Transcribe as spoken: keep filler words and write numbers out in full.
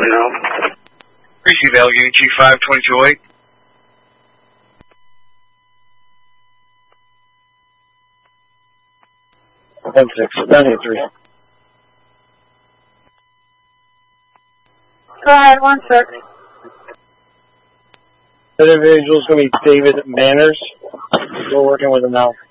let me know. Receive Allegheny G five twenty-two oh eight. One six, nine eight three. Go ahead, one six. That individual is going to be David Manners. We're working with him now.